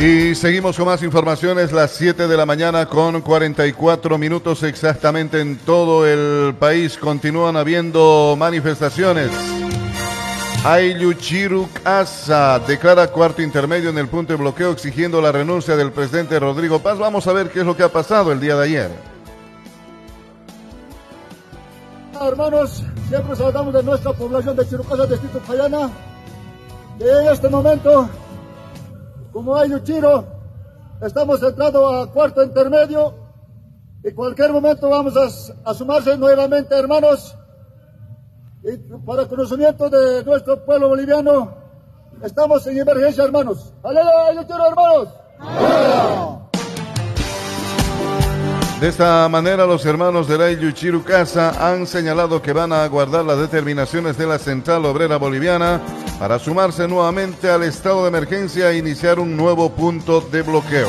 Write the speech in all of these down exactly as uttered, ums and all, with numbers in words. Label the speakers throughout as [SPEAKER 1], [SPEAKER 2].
[SPEAKER 1] Y seguimos con más informaciones, las siete de la mañana con cuarenta y cuatro minutos exactamente en todo el país. Continúan habiendo manifestaciones. Aylluchiru Casa declara cuarto intermedio en el punto de bloqueo exigiendo la renuncia del presidente Rodrigo Paz. Vamos a ver qué es lo que ha pasado el día de ayer.
[SPEAKER 2] Hermanos, siempre saludamos de nuestra población de Chirucasa, distrito Payana. Y en este momento, como Aylluchiru, estamos entrando a cuarto intermedio y cualquier momento vamos a, a sumarse nuevamente, hermanos. Y para conocimiento de nuestro pueblo boliviano, estamos en emergencia, hermanos. ¡Aleluya, Aylluchiru, hermanos! ¡Aleluya!
[SPEAKER 1] De esta manera, los hermanos de la Aylluchiru Casa han señalado que van a aguardar las determinaciones de la Central Obrera Boliviana para sumarse nuevamente al estado de emergencia e iniciar un nuevo punto de bloqueo.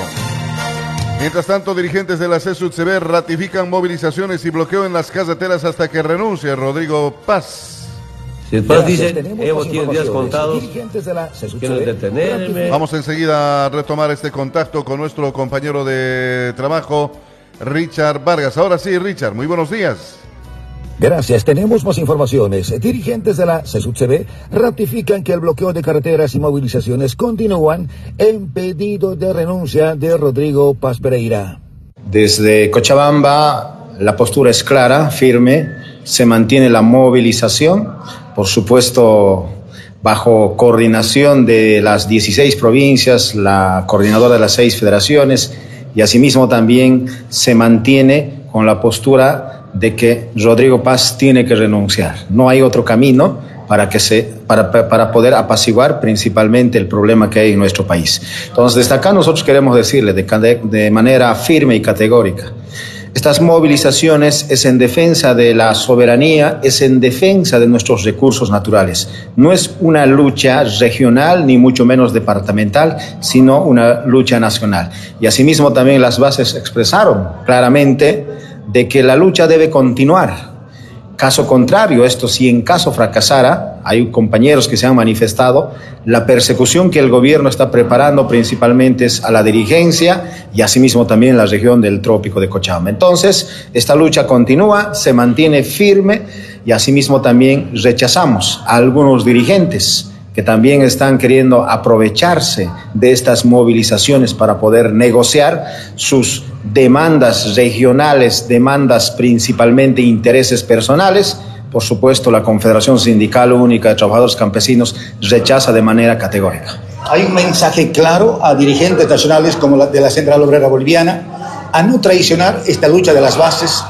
[SPEAKER 1] Mientras tanto, dirigentes de la C S U C B ratifican movilizaciones y bloqueo en las carreteras hasta que renuncie Rodrigo Paz.
[SPEAKER 3] Si el Paz dice, Evo tiene días contados, quieren detenerme.
[SPEAKER 1] Vamos enseguida a retomar este contacto con nuestro compañero de trabajo, Richard Vargas. Ahora sí, Richard, muy buenos días.
[SPEAKER 4] Gracias, tenemos más informaciones. Dirigentes de la C S U C B ratifican que el bloqueo de carreteras y movilizaciones continúan en pedido de renuncia de Rodrigo Paz Pereira.
[SPEAKER 5] Desde Cochabamba la postura es clara, firme, se mantiene la movilización, por supuesto bajo coordinación de las dieciséis provincias, la coordinadora de las seis federaciones, y asimismo también se mantiene con la postura de que Rodrigo Paz tiene que renunciar. No hay otro camino para, que se, para, para poder apaciguar principalmente el problema que hay en nuestro país. Entonces, desde acá nosotros queremos decirle de, de manera firme y categórica, estas movilizaciones es en defensa de la soberanía, es en defensa de nuestros recursos naturales. No es una lucha regional, ni mucho menos departamental, sino una lucha nacional. Y asimismo también las bases expresaron claramente de que la lucha debe continuar. Caso contrario, esto si en caso fracasara, hay compañeros que se han manifestado, la persecución que el gobierno está preparando principalmente es a la dirigencia y asimismo también en la región del Trópico de Cochabamba. Entonces, esta lucha continúa, se mantiene firme y asimismo también rechazamos a algunos dirigentes que también están queriendo aprovecharse de estas movilizaciones para poder negociar sus demandas regionales, demandas principalmente intereses personales. Por supuesto, la Confederación Sindical Única de Trabajadores Campesinos rechaza de manera categórica.
[SPEAKER 6] Hay un mensaje claro a dirigentes nacionales como la de la Central Obrera Boliviana a no traicionar esta lucha de las bases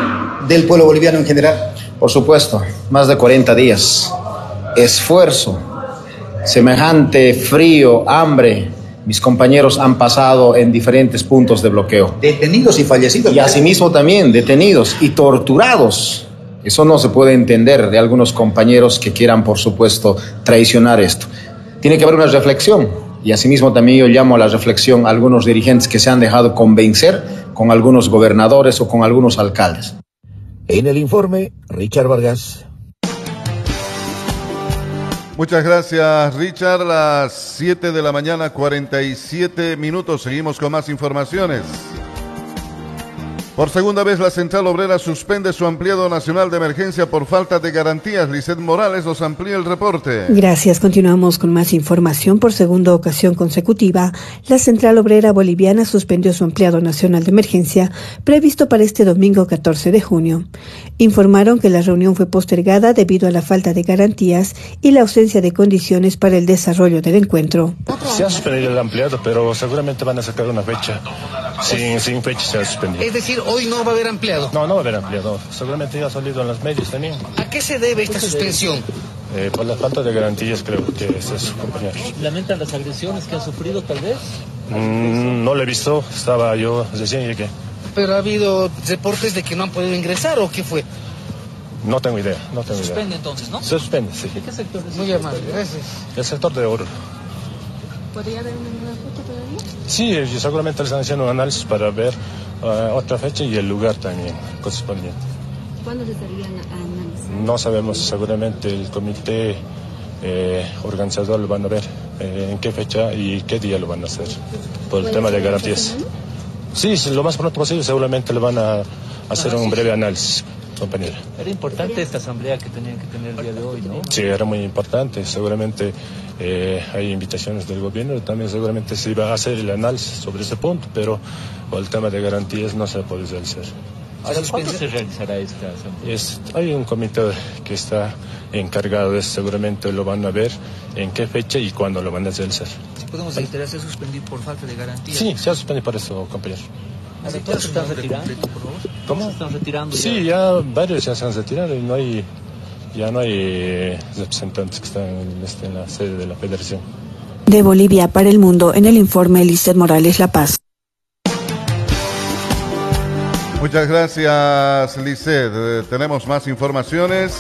[SPEAKER 6] del pueblo boliviano en general.
[SPEAKER 5] Por supuesto, más de cuarenta días, esfuerzo, semejante frío, hambre, mis compañeros han pasado en diferentes puntos de bloqueo.
[SPEAKER 6] Detenidos y fallecidos.
[SPEAKER 5] Y asimismo también detenidos y torturados. Eso no se puede entender de algunos compañeros que quieran, por supuesto, traicionar esto. Tiene que haber una reflexión. Y asimismo también yo llamo a la reflexión a algunos dirigentes que se han dejado convencer con algunos gobernadores o con algunos alcaldes.
[SPEAKER 4] En el informe, Richard Vargas.
[SPEAKER 1] Muchas gracias, Richard. Las siete de la mañana, cuarenta y siete minutos. Seguimos con más informaciones. Por segunda vez, la Central Obrera suspende su ampliado nacional de emergencia por falta de garantías. Lisset Morales nos amplía el reporte.
[SPEAKER 7] Gracias. Continuamos con más información. Por segunda ocasión consecutiva, la Central Obrera Boliviana suspendió su ampliado nacional de emergencia previsto para este domingo catorce de junio. Informaron que la reunión fue postergada debido a la falta de garantías y la ausencia de condiciones para el desarrollo del encuentro.
[SPEAKER 8] Se ha suspendido el ampliado, pero seguramente van a sacar una fecha. Sin, sin fecha se ha suspendido.
[SPEAKER 9] Es decir, hoy no va a haber ampliado.
[SPEAKER 8] No, no va a haber ampliado. Seguramente ya ha salido en los medios también.
[SPEAKER 9] ¿A qué se debe esta suspensión?
[SPEAKER 8] Eh, por la falta de garantías, creo que es eso, compañeros.
[SPEAKER 10] ¿Lamentan las agresiones que ha sufrido, tal vez?
[SPEAKER 8] Mm, no lo he visto, estaba yo recién llegué.
[SPEAKER 9] ¿Pero ha habido reportes de que no han podido ingresar o qué fue?
[SPEAKER 8] No tengo idea, no tengo idea.
[SPEAKER 10] Se suspende entonces, ¿no?
[SPEAKER 8] Se suspende, sí.
[SPEAKER 10] ¿De qué sector es?
[SPEAKER 9] Muy amable, gracias.
[SPEAKER 8] El sector de oro.
[SPEAKER 11] ¿Podría haber una fecha todavía?
[SPEAKER 8] Sí, seguramente le están haciendo un análisis para ver uh, otra fecha y el lugar también correspondiente.
[SPEAKER 11] ¿Cuándo se estarían a analizar?
[SPEAKER 8] No sabemos, seguramente el comité eh, organizadores van a ver eh, en qué fecha y qué día lo van a hacer, por el tema de garantías. Sí, lo más pronto posible, seguramente le van a hacer un breve análisis, compañera.
[SPEAKER 10] Era importante esta asamblea que tenían que tener el día de hoy, ¿no?
[SPEAKER 8] Sí, era muy importante, seguramente eh, hay invitaciones del gobierno, también seguramente se iba a hacer el análisis sobre ese punto, pero por el tema de garantías no se puede realizar.
[SPEAKER 10] Ahora, ¿cuándo se realizará esta asamblea?
[SPEAKER 8] Es, hay un comité que está encargado de eso, seguramente lo van a ver en qué fecha y cuándo lo van a realizar.
[SPEAKER 9] Si podemos reiterar, se suspendió por falta de garantía.
[SPEAKER 8] Sí, se ha suspendido por eso, compañero.
[SPEAKER 10] ¿Se están retirando?
[SPEAKER 8] ¿Cómo?
[SPEAKER 10] ¿Se están retirando?
[SPEAKER 8] Sí, ya varios ya se han retirado y no hay, ya no hay representantes que están en, este, en la sede de la federación.
[SPEAKER 7] De Bolivia para el mundo, en el informe Lisset Morales La Paz.
[SPEAKER 1] Muchas gracias, Lisset. Eh, tenemos más informaciones.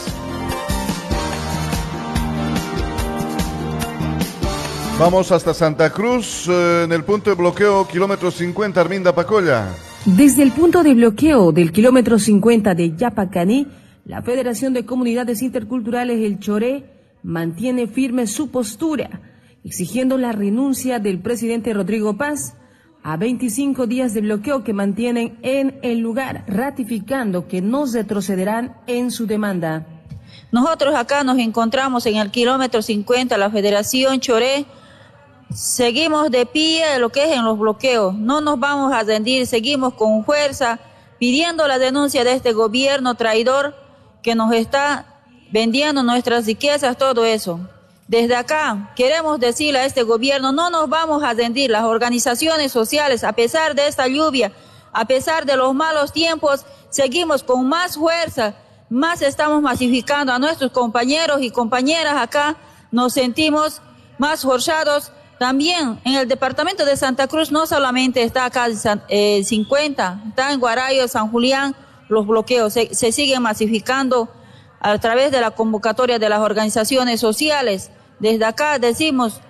[SPEAKER 1] Vamos hasta Santa Cruz, eh, en el punto de bloqueo, kilómetro cincuenta, Arminda Pacolla.
[SPEAKER 12] Desde el punto de bloqueo del kilómetro cincuenta de Yapacaní, la Federación de Comunidades Interculturales El Choré mantiene firme su postura, exigiendo la renuncia del presidente Rodrigo Paz a veinticinco días de bloqueo que mantienen en el lugar, ratificando que no retrocederán en su demanda.
[SPEAKER 13] Nosotros acá nos encontramos en el kilómetro cincuenta, la Federación Choré. Seguimos de pie lo que es en los bloqueos, no nos vamos a rendir, seguimos con fuerza pidiendo la denuncia de este gobierno traidor que nos está vendiendo nuestras riquezas, todo eso. Desde acá queremos decirle a este gobierno, no nos vamos a rendir, las organizaciones sociales, a pesar de esta lluvia, a pesar de los malos tiempos, seguimos con más fuerza, más estamos masificando a nuestros compañeros y compañeras acá, nos sentimos más forzados. También en el departamento de Santa Cruz no solamente está acá eh, cincuenta, está en Guarayo, San Julián, los bloqueos se, se siguen masificando a través de la convocatoria de las organizaciones sociales. Desde acá decimos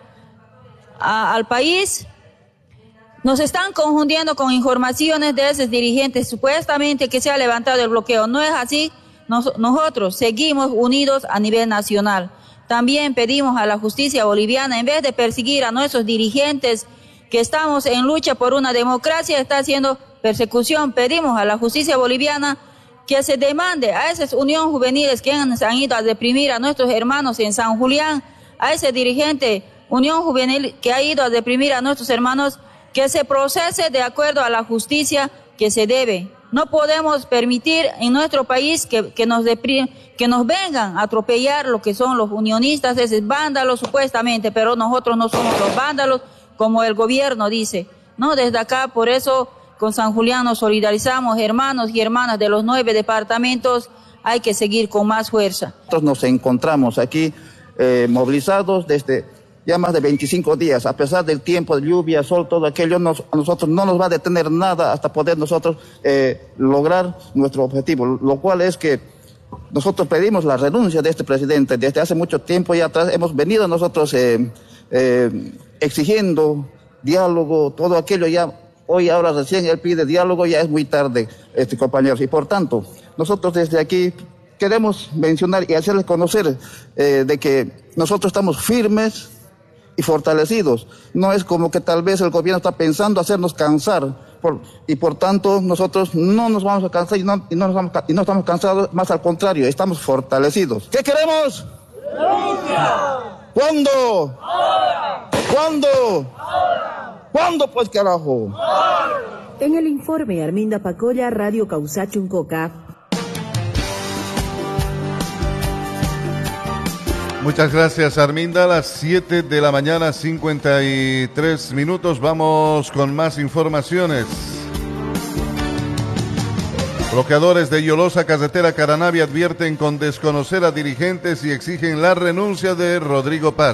[SPEAKER 13] a, al país, nos están confundiendo con informaciones de esos dirigentes supuestamente que se ha levantado el bloqueo. No es así, nos, nosotros seguimos unidos a nivel nacional. También pedimos a la justicia boliviana, en vez de perseguir a nuestros dirigentes que estamos en lucha por una democracia, está haciendo persecución, pedimos a la justicia boliviana que se demande a esas uniones juveniles que han, han ido a reprimir a nuestros hermanos en San Julián, a ese dirigente Unión Juvenil que ha ido a reprimir a nuestros hermanos, que se procese de acuerdo a la justicia que se debe. No podemos permitir en nuestro país que, que, nos, deprim, que nos vengan a atropellar lo que son los unionistas, esos vándalos supuestamente, pero nosotros no somos los vándalos como el gobierno dice. No, desde acá, por eso con San Julián nos solidarizamos, hermanos y hermanas de los nueve departamentos, hay que seguir con más fuerza.
[SPEAKER 14] Nosotros nos encontramos aquí eh, movilizados desde ya más de veinticinco días, a pesar del tiempo de lluvia, sol, todo aquello, nos, a nosotros no nos va a detener nada hasta poder nosotros eh, lograr nuestro objetivo, lo cual es que nosotros pedimos la renuncia de este presidente. Desde hace mucho tiempo ya atrás hemos venido nosotros eh, eh, exigiendo diálogo, todo aquello ya, hoy ahora recién él pide diálogo, ya es muy tarde, este, compañeros, y por tanto, nosotros desde aquí queremos mencionar y hacerles conocer eh, de que nosotros estamos firmes y fortalecidos. No es como que tal vez el gobierno está pensando hacernos cansar, por, y por tanto nosotros no nos vamos a cansar y no, y, no nos vamos, y no estamos cansados, más al contrario, estamos fortalecidos. ¿Qué queremos? ¡Renuncia! ¿Cuándo? ¡Ahora! ¿Cuándo? ¡Ahora! ¿Cuándo pues, carajo? ¡Ahora!
[SPEAKER 12] En el informe, Arminda Pacolla, Radio Causachuncoca.
[SPEAKER 1] Muchas gracias, Arminda. A las siete de la mañana, cincuenta y tres minutos. Vamos con más informaciones. Bloqueadores de Yolosa, carretera Caranavi, advierten con desconocer a dirigentes y exigen la renuncia de Rodrigo Paz.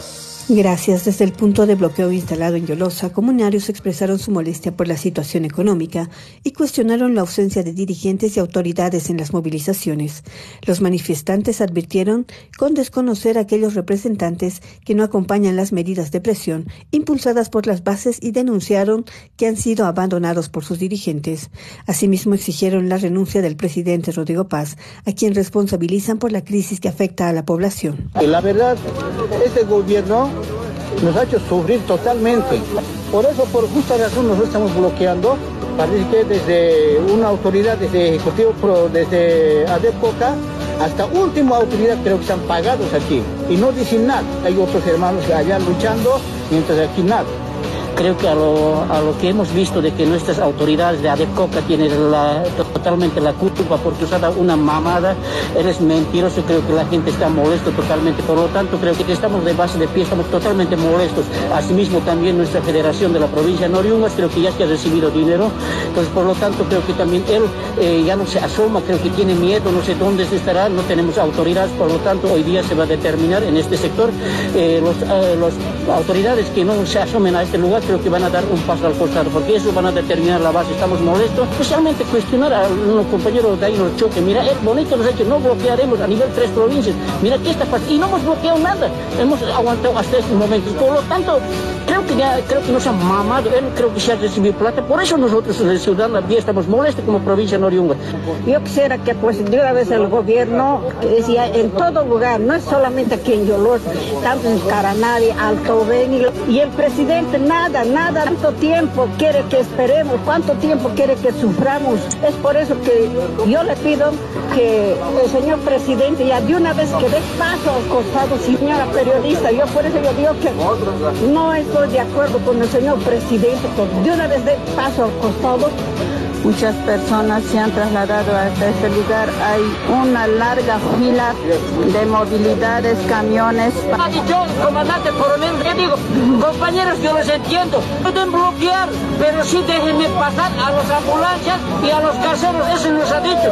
[SPEAKER 7] Gracias. Desde el punto de bloqueo instalado en Yolosa, comunarios expresaron su molestia por la situación económica y cuestionaron la ausencia de dirigentes y autoridades en las movilizaciones. Los manifestantes advirtieron con desconocer a aquellos representantes que no acompañan las medidas de presión impulsadas por las bases y denunciaron que han sido abandonados por sus dirigentes. Asimismo, exigieron la renuncia del presidente Rodrigo Paz, a quien responsabilizan por la crisis que afecta a la población.
[SPEAKER 15] La verdad, este gobierno nos ha hecho sufrir totalmente. Por eso, por justa razón, nosotros estamos bloqueando. Parece que desde una autoridad, desde Ejecutivo, desde ADEPCOCA, hasta última autoridad creo que están pagados aquí. Y no dicen nada. Hay otros hermanos allá luchando, mientras aquí nada.
[SPEAKER 16] Creo que a lo, a lo que hemos visto de que nuestras autoridades de ADEPCOCA tienen la, totalmente la culpa porque os ha dado una mamada, eres mentiroso, creo que la gente está molesto totalmente, por lo tanto creo que estamos de base de pie, estamos totalmente molestos. Asimismo también nuestra federación de la provincia de Noriungas creo que ya se ha recibido dinero, entonces por lo tanto creo que también él eh, ya no se asoma, creo que tiene miedo, no sé dónde estará, no tenemos autoridades, por lo tanto hoy día se va a determinar en este sector, eh, los, eh, las autoridades que no se asomen a este lugar creo que van a dar un paso al costado, porque eso van a determinar la base. Estamos molestos, especialmente cuestionar a los compañeros de ahí nos choque. Mira, es bonito, nos ha hecho, no bloquearemos a nivel tres provincias. Mira, ¿qué está pasando? Y no hemos bloqueado nada. Hemos aguantado hasta estos momentos. Por lo tanto, creo que ya, creo que nos han mamado. Él creo que se ha recibido plata. Por eso nosotros, los ciudadanos, aquí estamos molestos como provincia de Noriunga.
[SPEAKER 17] Yo quisiera que, pues, de una vez el gobierno, que decía, en todo lugar, no es solamente aquí en Yolós, tanto en Caranari, Alto Beni, y el presidente, nada, nada, tanto tiempo quiere que esperemos, cuánto tiempo quiere que suframos. Es por eso que yo le pido que el señor presidente ya de una vez que dé paso al costado, señora periodista, yo por eso yo digo que no estoy de acuerdo con el señor presidente, que de una vez dé paso al costado.
[SPEAKER 18] Muchas personas se han trasladado hasta este lugar. Hay una larga fila de movilidades, camiones.
[SPEAKER 16] Ha dicho el comandante coronel, le digo, compañeros, yo les entiendo, pueden bloquear, pero sí déjenme pasar a las ambulancias y a los caseros, eso nos ha dicho.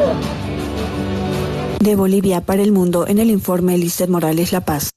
[SPEAKER 7] De Bolivia para el mundo, en el informe Lizeth Morales, La Paz.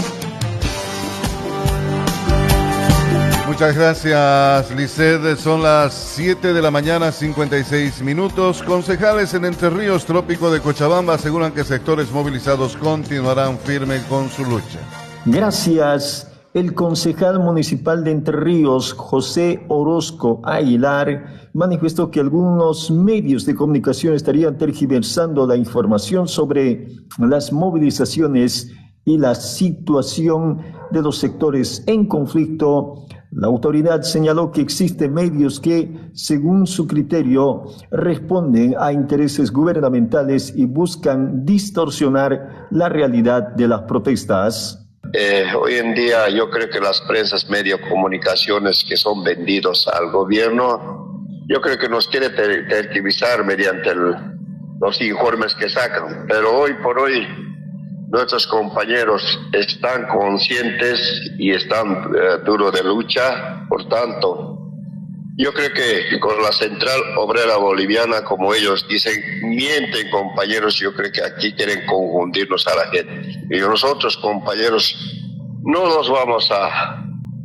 [SPEAKER 1] Muchas gracias, Lizeth. Son las siete de la mañana, cincuenta y seis minutos. Concejales en Entre Ríos, Trópico de Cochabamba, aseguran que sectores movilizados continuarán firmes con su lucha.
[SPEAKER 19] Gracias. El concejal municipal de Entre Ríos, José Orozco Aguilar, manifestó que algunos medios de comunicación estarían tergiversando la información sobre las movilizaciones y la situación de los sectores en conflicto. La autoridad señaló que existen medios que, según su criterio, responden a intereses gubernamentales y buscan distorsionar la realidad de las protestas.
[SPEAKER 20] Eh, hoy en día yo creo que las prensas, medios, comunicaciones que son vendidos al gobierno, yo creo que nos quiere ter- tergiversar mediante el, los informes que sacan, pero hoy por hoy nuestros compañeros están conscientes y están eh, duros de lucha. Por tanto, yo creo que con la Central Obrera Boliviana, como ellos dicen, mienten, compañeros. Yo creo que aquí quieren confundirnos a la gente. Y nosotros, compañeros, no nos vamos a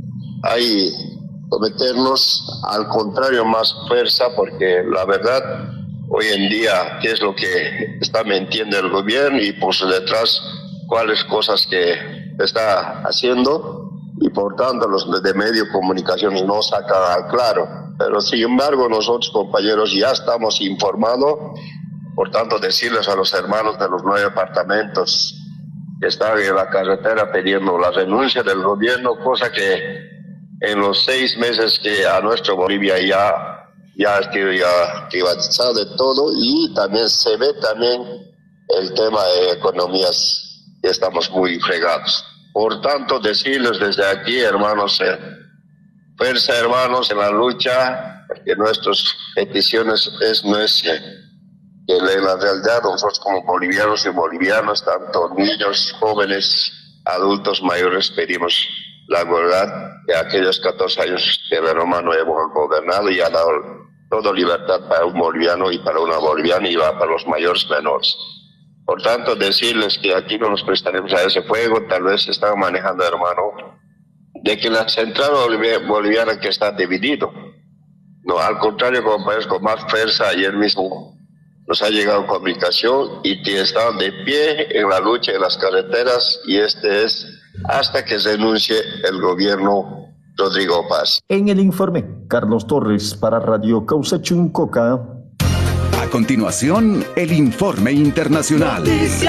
[SPEAKER 20] ahí someternos, al contrario, más fuerza, porque la verdad, hoy en día, qué es lo que está mintiendo el gobierno y por detrás cuáles cosas que está haciendo, y por tanto los de medio de comunicación no sacan al claro. Pero sin embargo nosotros, compañeros, ya estamos informados. Por tanto, decirles a los hermanos de los nueve departamentos que están en la carretera pidiendo la renuncia del gobierno, cosa que en los seis meses que a nuestra Bolivia ya ya ha privatizado de todo, y también se ve también el tema de economías, que estamos muy fregados. Por tanto, decirles desde aquí, hermanos, eh, fuerza, hermanos, en la lucha, que nuestras peticiones es, no es eh, que en la realidad nosotros como bolivianos y bolivianas, tanto niños, jóvenes, adultos, mayores, pedimos la verdad, que aquellos catorce años que el hermano hemos gobernado y ha dado toda libertad para un boliviano y para una boliviana y para los mayores menores. Por tanto, decirles que aquí no nos prestaremos a ese fuego. Tal vez se están manejando, hermano, de que la central boliviana que está dividido. No, al contrario, compañeros, con más fuerza, ayer mismo nos ha llegado comunicación y están de pie en la lucha en las carreteras, y este es hasta que se renuncie el gobierno Rodrigo Paz.
[SPEAKER 19] En el informe, Carlos Torres para Radio Causa Chuncoca.
[SPEAKER 21] A continuación, el informe internacional.